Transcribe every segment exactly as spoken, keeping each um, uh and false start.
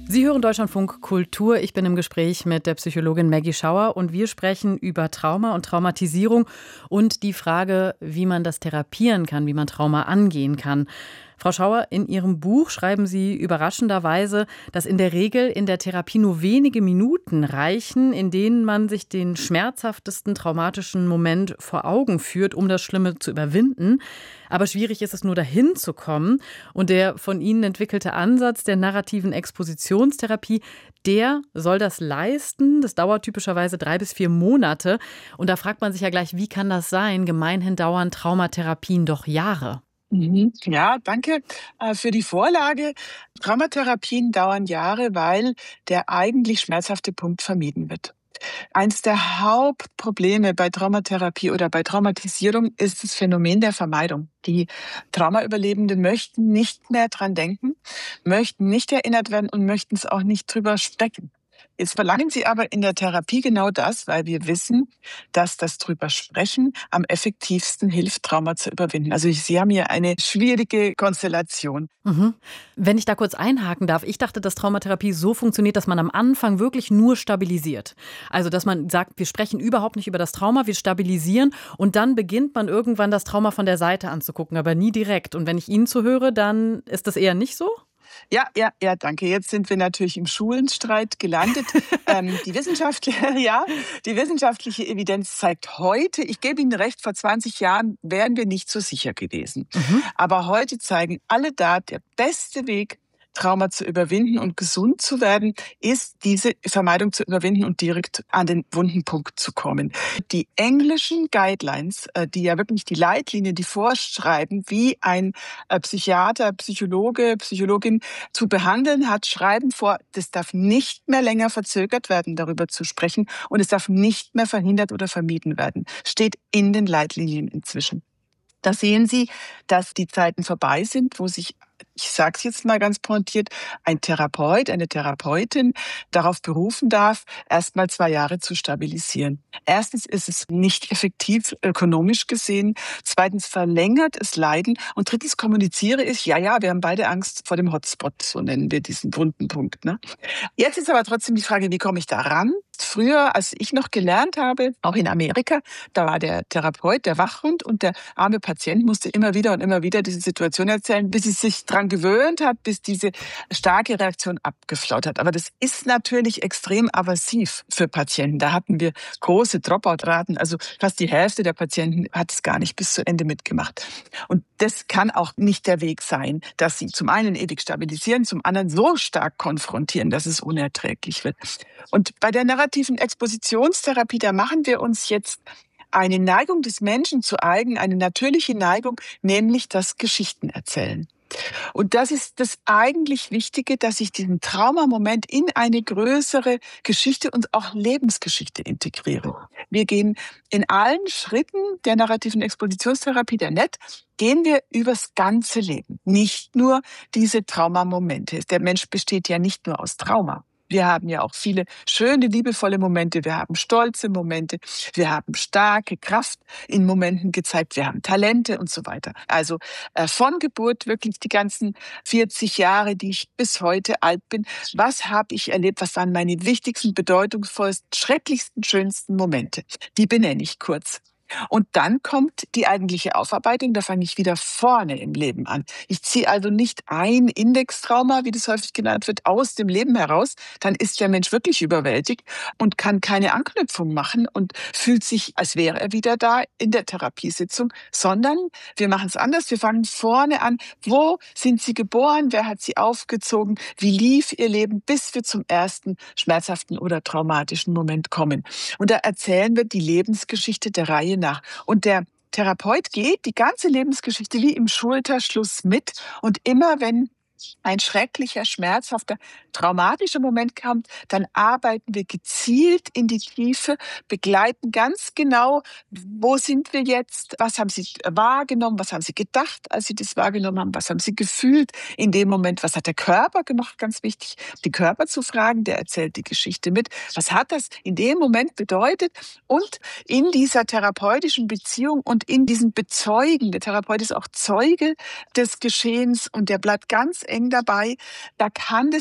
Sie hören Deutschlandfunk Kultur. Ich bin im Gespräch mit der Psychologin Maggie Schauer und wir sprechen über Trauma und Traumatisierung und die Frage, wie man das therapieren kann, wie man Trauma angehen kann. Frau Schauer, in Ihrem Buch schreiben Sie überraschenderweise, dass in der Regel in der Therapie nur wenige Minuten reichen, in denen man sich den schmerzhaftesten traumatischen Moment vor Augen führt, um das Schlimme zu überwinden. Aber schwierig ist es nur, dahin zu kommen. Und der von Ihnen entwickelte Ansatz der narrativen Expositionstherapie, der soll das leisten. Das dauert typischerweise drei bis vier Monate. Und da fragt man sich ja gleich, wie kann das sein? Gemeinhin dauern Traumatherapien doch Jahre. Mhm. Ja, danke äh, für die Vorlage. Traumatherapien dauern Jahre, weil der eigentlich schmerzhafte Punkt vermieden wird. Eins der Hauptprobleme bei Traumatherapie oder bei Traumatisierung ist das Phänomen der Vermeidung. Die Traumaüberlebenden möchten nicht mehr dran denken, möchten nicht erinnert werden und möchten es auch nicht drüber sprechen. Jetzt verlangen sie aber in der Therapie genau das, weil wir wissen, dass das drüber sprechen am effektivsten hilft, Trauma zu überwinden. Also Sie haben hier eine schwierige Konstellation. Mhm. Wenn ich da kurz einhaken darf, ich dachte, dass Traumatherapie so funktioniert, dass man am Anfang wirklich nur stabilisiert. Also, dass man sagt, wir sprechen überhaupt nicht über das Trauma, wir stabilisieren und dann beginnt man irgendwann das Trauma von der Seite anzugucken, aber nie direkt. Und wenn ich Ihnen zuhöre, dann ist das eher nicht so? Ja, ja, ja, danke. Jetzt sind wir natürlich im Schulenstreit gelandet. ähm, die wissenschaftliche, ja, die wissenschaftliche Evidenz zeigt heute, ich gebe Ihnen recht, vor zwanzig Jahren wären wir nicht so sicher gewesen. Mhm. Aber heute zeigen alle Daten, der beste Weg, Trauma zu überwinden und gesund zu werden, ist diese Vermeidung zu überwinden und direkt an den wunden Punkt zu kommen. Die englischen Guidelines, die ja wirklich die Leitlinien, die vorschreiben, wie ein Psychiater, Psychologe, Psychologin zu behandeln hat, schreiben vor, das darf nicht mehr länger verzögert werden, darüber zu sprechen und es darf nicht mehr verhindert oder vermieden werden. Steht in den Leitlinien inzwischen. Da sehen Sie, dass die Zeiten vorbei sind, wo sich, ich sage es jetzt mal ganz pointiert, ein Therapeut, eine Therapeutin darauf berufen darf, erst mal zwei Jahre zu stabilisieren. Erstens ist es nicht effektiv ökonomisch gesehen. Zweitens verlängert es Leiden. Und drittens kommuniziere ich, ja, ja, wir haben beide Angst vor dem Hotspot, so nennen wir diesen wunden Punkt. Ne? Jetzt ist aber trotzdem die Frage, wie komme ich da ran? Früher, als ich noch gelernt habe, auch in Amerika, da war der Therapeut, der Wachhund und der arme Patient musste immer wieder und immer wieder diese Situation erzählen, bis sie sich dran gewöhnt hat, bis diese starke Reaktion abgeflaut hat. Aber das ist natürlich extrem aversiv für Patienten. Da hatten wir große Dropout-Raten, also fast die Hälfte der Patienten hat es gar nicht bis zu Ende mitgemacht. Und das kann auch nicht der Weg sein, dass sie zum einen ewig stabilisieren, zum anderen so stark konfrontieren, dass es unerträglich wird. Und bei der narrativen Expositionstherapie, da machen wir uns jetzt eine Neigung des Menschen zu eigen, eine natürliche Neigung, nämlich das Geschichten erzählen. Und das ist das eigentlich Wichtige, dass ich diesen Traumamoment in eine größere Geschichte und auch Lebensgeschichte integriere. Wir gehen in allen Schritten der narrativen Expositionstherapie, der N E T, gehen wir übers ganze Leben, nicht nur diese Traumamomente. Der Mensch besteht ja nicht nur aus Trauma. Wir haben ja auch viele schöne, liebevolle Momente. Wir haben stolze Momente. Wir haben starke Kraft in Momenten gezeigt. Wir haben Talente und so weiter. Also äh, von Geburt wirklich die ganzen vierzig Jahre, die ich bis heute alt bin. Was habe ich erlebt? Was waren meine wichtigsten, bedeutungsvollsten, schrecklichsten, schönsten Momente? Die benenne ich kurz. Und dann kommt die eigentliche Aufarbeitung, da fange ich wieder vorne im Leben an. Ich ziehe also nicht ein Indextrauma, wie das häufig genannt wird, aus dem Leben heraus. Dann ist der Mensch wirklich überwältigt und kann keine Anknüpfung machen und fühlt sich, als wäre er wieder da in der Therapiesitzung, sondern wir machen es anders. Wir fangen vorne an. Wo sind Sie geboren? Wer hat Sie aufgezogen? Wie lief Ihr Leben, bis wir zum ersten schmerzhaften oder traumatischen Moment kommen? Und da erzählen wir die Lebensgeschichte der Reihe nach. Und der Therapeut geht die ganze Lebensgeschichte wie im Schulterschluss mit. Und immer wenn ein schrecklicher, schmerzhafter, traumatischer Moment kommt, dann arbeiten wir gezielt in die Tiefe, begleiten ganz genau, wo sind wir jetzt, was haben Sie wahrgenommen, was haben Sie gedacht, als Sie das wahrgenommen haben, was haben Sie gefühlt in dem Moment, was hat der Körper gemacht, ganz wichtig, den Körper zu fragen, der erzählt die Geschichte mit, was hat das in dem Moment bedeutet und in dieser therapeutischen Beziehung und in diesem Bezeugen, der Therapeut ist auch Zeuge des Geschehens und der bleibt ganz eng dabei, da kann es dann gut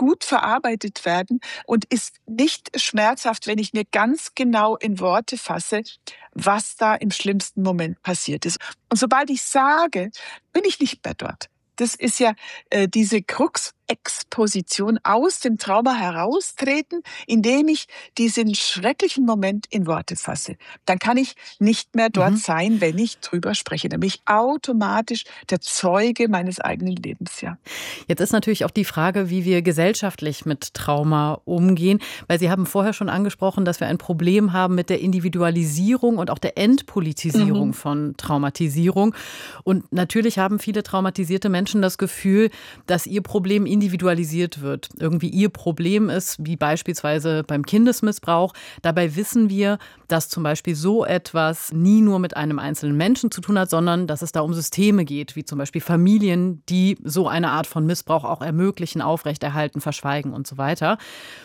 gut verarbeitet werden und ist nicht schmerzhaft, wenn ich mir ganz genau in Worte fasse, was da im schlimmsten Moment passiert ist. Und sobald ich sage, bin ich nicht mehr dort. Das ist ja äh, diese Krux-Exposition, aus dem Trauma heraustreten, indem ich diesen schrecklichen Moment in Worte fasse. Dann kann ich nicht mehr dort Mhm. sein, wenn ich drüber spreche. Dann bin ich automatisch der Zeuge meines eigenen Lebens, ja. Jetzt ist natürlich auch die Frage, wie wir gesellschaftlich mit Trauma umgehen, weil Sie haben vorher schon angesprochen, dass wir ein Problem haben mit der Individualisierung und auch der Entpolitisierung Mhm. von Traumatisierung. Und natürlich haben viele traumatisierte Menschen das Gefühl, dass ihr Problem individualisiert wird. Irgendwie ihr Problem ist, wie beispielsweise beim Kindesmissbrauch. Dabei wissen wir, dass zum Beispiel so etwas nie nur mit einem einzelnen Menschen zu tun hat, sondern dass es da um Systeme geht, wie zum Beispiel Familien, die so eine Art von Missbrauch auch ermöglichen, aufrechterhalten, verschweigen und so weiter.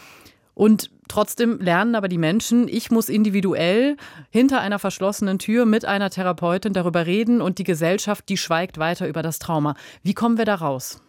Und trotzdem lernen aber die Menschen, ich muss individuell hinter einer verschlossenen Tür mit einer Therapeutin darüber reden und die Gesellschaft, die schweigt weiter über das Trauma. Wie kommen wir da raus?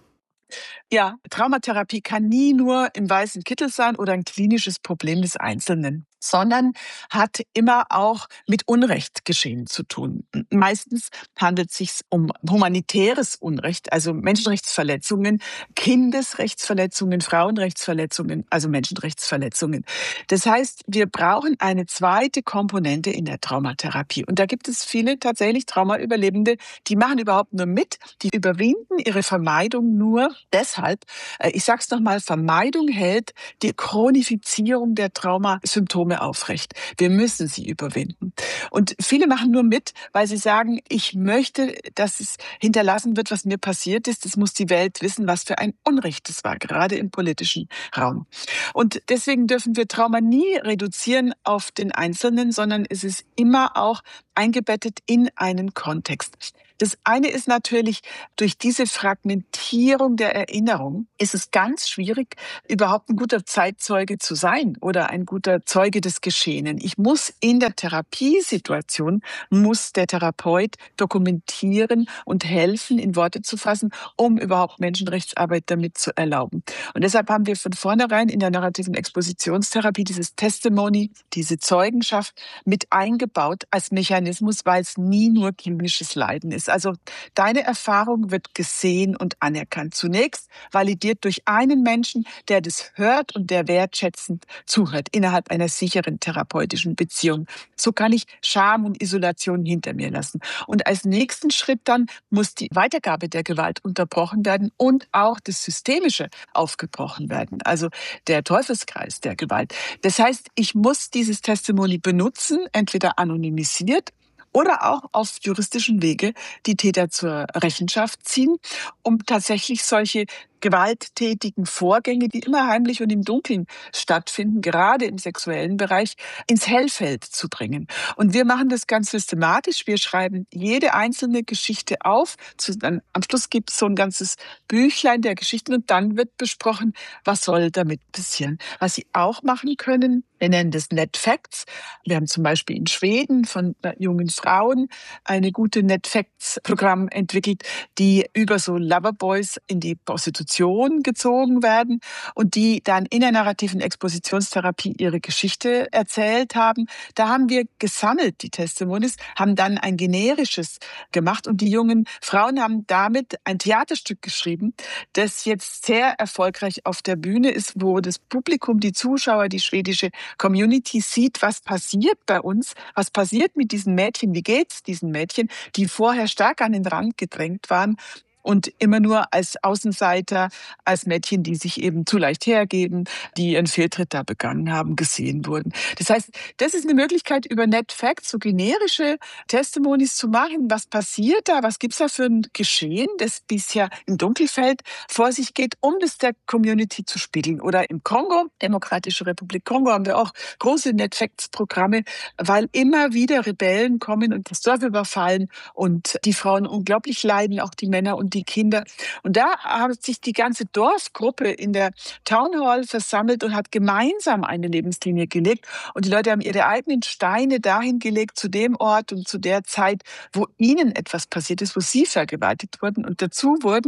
Ja, Traumatherapie kann nie nur im weißen Kittel sein oder ein klinisches Problem des Einzelnen, sondern hat immer auch mit Unrecht geschehen zu tun. M- Meistens handelt es sich um humanitäres Unrecht, also Menschenrechtsverletzungen, Kindesrechtsverletzungen, Frauenrechtsverletzungen, also Menschenrechtsverletzungen. Das heißt, wir brauchen eine zweite Komponente in der Traumatherapie. Und da gibt es viele tatsächlich Traumaüberlebende, die machen überhaupt nur mit, die überwinden ihre Vermeidung nur deshalb, äh, ich sage es nochmal, Vermeidung hält die Chronifizierung der Traumasymptome aufrecht. Wir müssen sie überwinden. Und viele machen nur mit, weil sie sagen, ich möchte, dass es hinterlassen wird, was mir passiert ist. Das muss die Welt wissen, was für ein Unrecht es war, gerade im politischen Raum. Und deswegen dürfen wir Trauma nie reduzieren auf den Einzelnen, sondern es ist immer auch eingebettet in einen Kontext. Das eine ist natürlich, durch diese Fragmentierung der Erinnerung ist es ganz schwierig, überhaupt ein guter Zeitzeuge zu sein oder ein guter Zeuge des Geschehenen. Ich muss in der Therapiesituation, muss der Therapeut dokumentieren und helfen, in Worte zu fassen, um überhaupt Menschenrechtsarbeit damit zu erlauben. Und deshalb haben wir von vornherein in der narrativen Expositionstherapie dieses Testimony, diese Zeugenschaft mit eingebaut als Mechanismus, weil es nie nur klinisches Leiden ist. Also deine Erfahrung wird gesehen und anerkannt. Zunächst validiert durch einen Menschen, der das hört und der wertschätzend zuhört innerhalb einer sicheren therapeutischen Beziehung. So kann ich Scham und Isolation hinter mir lassen. Und als nächsten Schritt dann muss die Weitergabe der Gewalt unterbrochen werden und auch das Systemische aufgebrochen werden, also der Teufelskreis der Gewalt. Das heißt, ich muss dieses Testimony benutzen, entweder anonymisiert oder auch auf juristischen Wege die Täter zur Rechenschaft ziehen, um tatsächlich solche gewalttätigen Vorgänge, die immer heimlich und im Dunkeln stattfinden, gerade im sexuellen Bereich, ins Hellfeld zu bringen. Und wir machen das ganz systematisch. Wir schreiben jede einzelne Geschichte auf. Zu, dann, am Schluss gibt es so ein ganzes Büchlein der Geschichten und dann wird besprochen, was soll damit passieren. Was Sie auch machen können, wir nennen das Net Facts. Wir haben zum Beispiel in Schweden von äh, jungen Frauen eine gute Net Facts Programm entwickelt, die über so Loverboys in die Prostitution gezogen werden und die dann in der narrativen Expositionstherapie ihre Geschichte erzählt haben. Da haben wir gesammelt die Testimonies, haben dann ein generisches gemacht und die jungen Frauen haben damit ein Theaterstück geschrieben, das jetzt sehr erfolgreich auf der Bühne ist, wo das Publikum, die Zuschauer, die schwedische Community sieht, was passiert bei uns, was passiert mit diesen Mädchen, wie geht's diesen Mädchen, die vorher stark an den Rand gedrängt waren und immer nur als Außenseiter, als Mädchen, die sich eben zu leicht hergeben, die ihren Fehltritt da begangen haben, gesehen wurden. Das heißt, das ist eine Möglichkeit, über Net Facts so generische Testimonies zu machen. Was passiert da? Was gibt's da für ein Geschehen, das bisher im Dunkelfeld vor sich geht, um das der Community zu spiegeln? Oder im Kongo, Demokratische Republik Kongo, haben wir auch große Net Facts-Programme, weil immer wieder Rebellen kommen und das Dorf überfallen und die Frauen unglaublich leiden, auch die Männer und die Kinder. Und da hat sich die ganze Dorfgruppe in der Town Hall versammelt und hat gemeinsam eine Lebenslinie gelegt. Und die Leute haben ihre eigenen Steine dahin gelegt, zu dem Ort und zu der Zeit, wo ihnen etwas passiert ist, wo sie vergewaltigt wurden. Und dazu wurden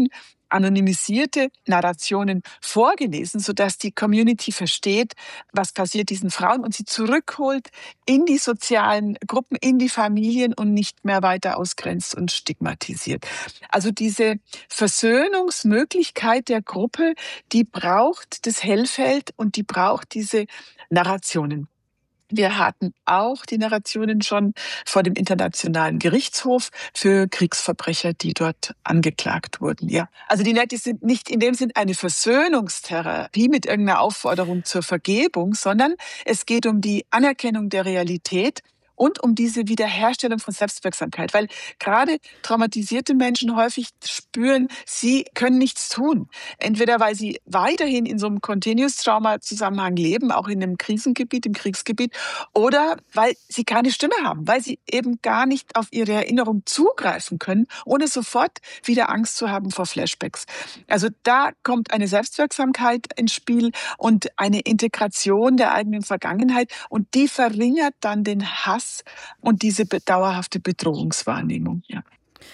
anonymisierte Narrationen vorgelesen, sodass die Community versteht, was passiert diesen Frauen und sie zurückholt in die sozialen Gruppen, in die Familien und nicht mehr weiter ausgrenzt und stigmatisiert. Also diese Versöhnungsmöglichkeit der Gruppe, die braucht das Hellfeld und die braucht diese Narrationen. Wir hatten auch die Narrationen schon vor dem Internationalen Gerichtshof für Kriegsverbrecher, die dort angeklagt wurden. Ja, also die Nettis sind nicht in dem Sinn eine Versöhnungstherapie mit irgendeiner Aufforderung zur Vergebung, sondern es geht um die Anerkennung der Realität und um diese Wiederherstellung von Selbstwirksamkeit. Weil gerade traumatisierte Menschen häufig spüren, sie können nichts tun. Entweder weil sie weiterhin in so einem Continuous-Trauma-Zusammenhang leben, auch in einem Krisengebiet, im Kriegsgebiet, oder weil sie keine Stimme haben, weil sie eben gar nicht auf ihre Erinnerung zugreifen können, ohne sofort wieder Angst zu haben vor Flashbacks. Also da kommt eine Selbstwirksamkeit ins Spiel und eine Integration der eigenen Vergangenheit und die verringert dann den Hass und diese dauerhafte Bedrohungswahrnehmung. Ja.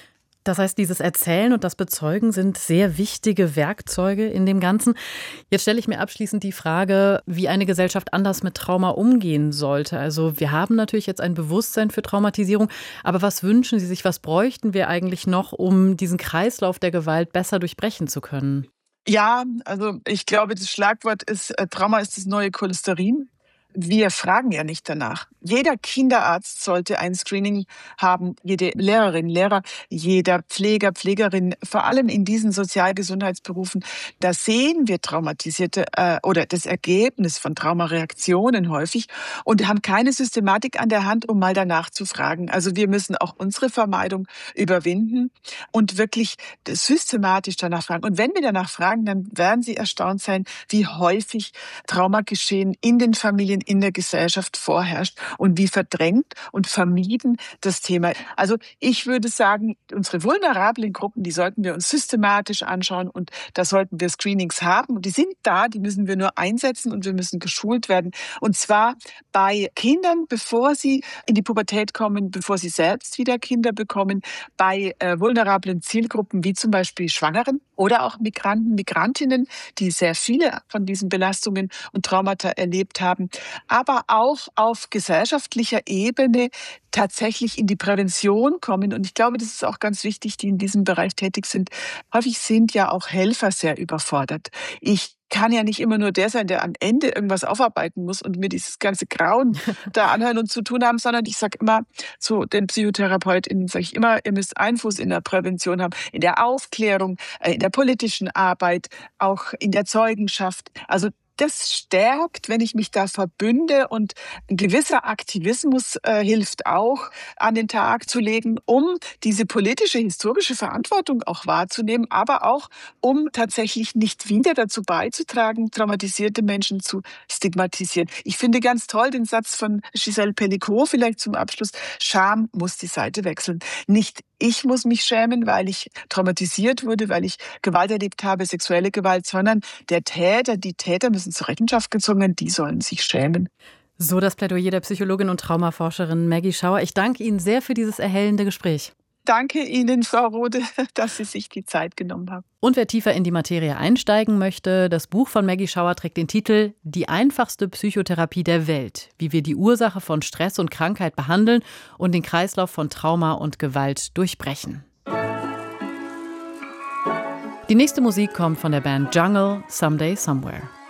Das heißt, dieses Erzählen und das Bezeugen sind sehr wichtige Werkzeuge in dem Ganzen. Jetzt stelle ich mir abschließend die Frage, wie eine Gesellschaft anders mit Trauma umgehen sollte. Also wir haben natürlich jetzt ein Bewusstsein für Traumatisierung, aber was wünschen Sie sich, was bräuchten wir eigentlich noch, um diesen Kreislauf der Gewalt besser durchbrechen zu können? Ja, also ich glaube, das Schlagwort ist, äh, Trauma ist das neue Cholesterin. Wir fragen ja nicht danach. Jeder Kinderarzt sollte ein Screening haben, jede Lehrerin, Lehrer, jeder Pfleger, Pflegerin, vor allem in diesen Sozialgesundheitsberufen. Da sehen wir traumatisierte äh, oder das Ergebnis von Traumareaktionen häufig und haben keine Systematik an der Hand, um mal danach zu fragen. Also wir müssen auch unsere Vermeidung überwinden und wirklich systematisch danach fragen. Und wenn wir danach fragen, dann werden Sie erstaunt sein, wie häufig Traumageschehen in den Familien, in der Gesellschaft vorherrscht und wie verdrängt und vermieden das Thema. Also ich würde sagen, unsere vulnerablen Gruppen, die sollten wir uns systematisch anschauen und da sollten wir Screenings haben. Und die sind da, die müssen wir nur einsetzen und wir müssen geschult werden. Und zwar bei Kindern, bevor sie in die Pubertät kommen, bevor sie selbst wieder Kinder bekommen, bei äh, vulnerablen Zielgruppen wie zum Beispiel Schwangeren oder auch Migranten, Migrantinnen, die sehr viele von diesen Belastungen und Traumata erlebt haben, aber auch auf gesellschaftlicher Ebene tatsächlich in die Prävention kommen. Und ich glaube, das ist auch ganz wichtig, die in diesem Bereich tätig sind. Häufig sind ja auch Helfer sehr überfordert. Ich kann ja nicht immer nur der sein, der am Ende irgendwas aufarbeiten muss und mir dieses ganze Grauen da anhören und zu tun haben, sondern ich sage immer zu den PsychotherapeutInnen, sage ich immer, ihr müsst Einfluss in der Prävention haben, in der Aufklärung, in der politischen Arbeit, auch in der Zeugenschaft. Also das stärkt, wenn ich mich da verbünde und ein gewisser Aktivismus äh, hilft auch, an den Tag zu legen, um diese politische, historische Verantwortung auch wahrzunehmen, aber auch, um tatsächlich nicht wieder dazu beizutragen, traumatisierte Menschen zu stigmatisieren. Ich finde ganz toll den Satz von Gisèle Pelicot, vielleicht zum Abschluss, Scham muss die Seite wechseln. Nicht ich muss mich schämen, weil ich traumatisiert wurde, weil ich Gewalt erlebt habe, sexuelle Gewalt, sondern der Täter, die Täter müssen zur Rechenschaft gezogen werden, die sollen sich schämen. So das Plädoyer der Psychologin und Traumaforscherin Maggie Schauer. Ich danke Ihnen sehr für dieses erhellende Gespräch. Danke Ihnen, Frau Rode, dass Sie sich die Zeit genommen haben. Und wer tiefer in die Materie einsteigen möchte, das Buch von Maggie Schauer trägt den Titel Die einfachste Psychotherapie der Welt, wie wir die Ursache von Stress und Krankheit behandeln und den Kreislauf von Trauma und Gewalt durchbrechen. Die nächste Musik kommt von der Band Jungle, Someday Somewhere.